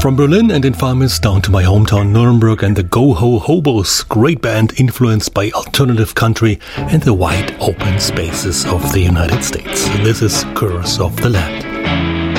From Berlin and Infamis down to my hometown Nuremberg and the Go-Ho Hobos, great band influenced by alternative country and the wide open spaces of the United States. This is Curse of the Land.